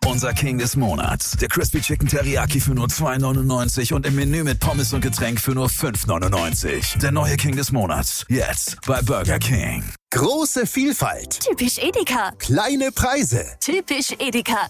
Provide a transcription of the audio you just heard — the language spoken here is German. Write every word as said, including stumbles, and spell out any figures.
Unser King des Monats. Der Crispy Chicken Teriyaki für nur zwei neunundneunzig und im Menü mit Pommes und Getränk für nur fünf neunundneunzig. Der neue King des Monats. Jetzt bei Burger King. Große Vielfalt. Typisch Edeka. Kleine Preise. Typisch Edeka.